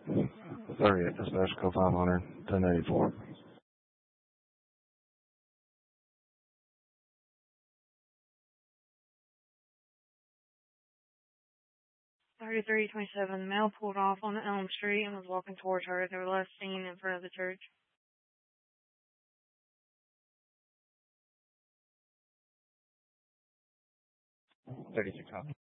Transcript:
30th, dispatch code 500, 1084. $33.27. Male pulled off on Elm Street and was walking towards her. They were last seen in front of the church. 36 copy.